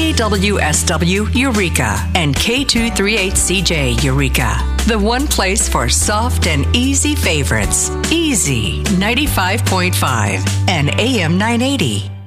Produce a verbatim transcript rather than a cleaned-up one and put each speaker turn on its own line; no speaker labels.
K W S W Eureka and K two thirty-eight C J Eureka. The one place for soft and easy favorites. Easy ninety-five point five and A M nine eighty.